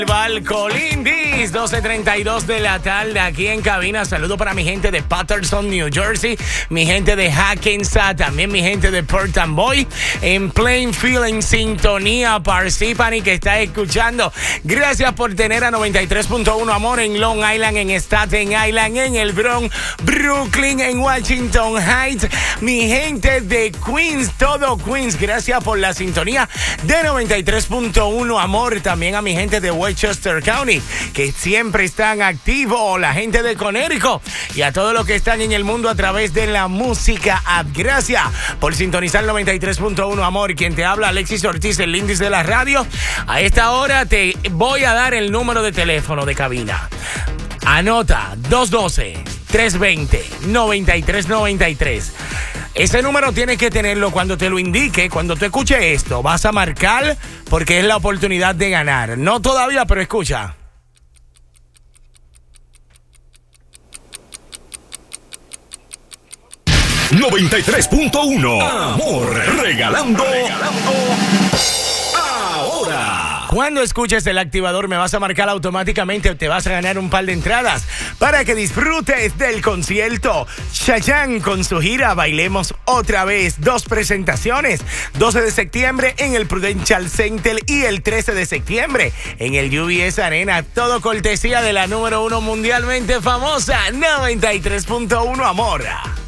Colindis, 12:32 de la tarde aquí en cabina. Saludo para mi gente de Patterson, New Jersey, mi gente de Hackensack, también mi gente de Port Amboy, en Plainfield, en sintonía, Parsippany que está escuchando. Gracias por tener a 93.1 Amor en Long Island, en Staten Island, en el Bronx, Brooklyn, en Washington Heights. Mi gente de Queens, todo Queens, gracias por la sintonía de 93.1 Amor. También a mi gente de Westchester County, que siempre están activos, la gente de Connecticut y a todos los que están en el mundo a través de la música app. Gracias por sintonizar 93.1 Amor. Quien te habla, Alexis Ortiz, el Lindis de la radio. A esta hora te voy a dar el número de teléfono de cabina. Anota 212-320-9393. Ese número tienes que tenerlo cuando te lo indique. Cuando tú escuches esto, vas a marcar porque es la oportunidad de ganar. No todavía, pero escucha. ¡93.1 Amor, regalando ahora! Cuando escuches el activador me vas a marcar automáticamente, te vas a ganar un par de entradas para que disfrutes del concierto Chayanne con su gira Bailemos Otra Vez. 2 presentaciones, 12 de septiembre en el Prudential Center y el 13 de septiembre en el UBS Arena. Todo cortesía de la número 1 mundialmente famosa, 93.1 Amor.